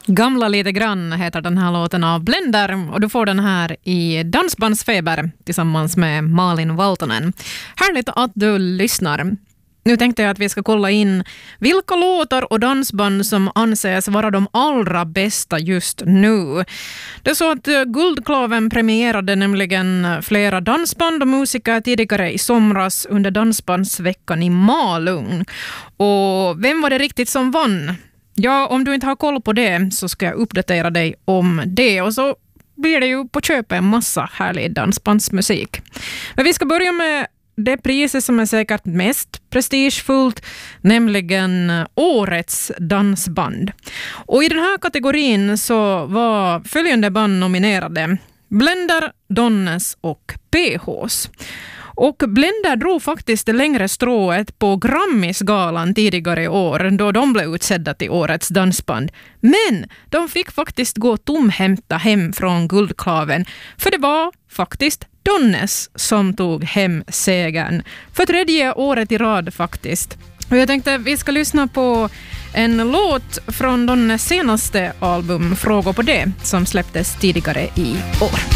Gamla lite grann heter den här låten av Blender och du får den här i Dansbandsfeber tillsammans med Malin Valtonen. Härligt att du lyssnar. Nu tänkte jag att vi ska kolla in vilka låtar och dansband som anses vara de allra bästa just nu. Det är så att Guldklaven premierade nämligen flera dansband och musiker tidigare i somras under Dansbandsveckan i Malung. Och vem var det riktigt som vann? Ja, om du inte har koll på det så ska jag uppdatera dig om det. Och så blir det ju på köpet en massa härlig dansbandsmusik. Men vi ska börja med det priset som är säkert mest prestigefullt, nämligen årets dansband. Och i den här kategorin så var följande band nominerade: Blender, Donnes och PHs. Och Blender drog faktiskt det längre strået på Grammisgalan tidigare i år då de blev utsedda till årets dansband. Men de fick faktiskt gå tomhämta hem från Guldklaven, för det var faktiskt Donnes som tog hem segern för tredje året i rad faktiskt. Och jag tänkte att vi ska lyssna på en låt från Donnes senaste album Frågor på det som släpptes tidigare i år.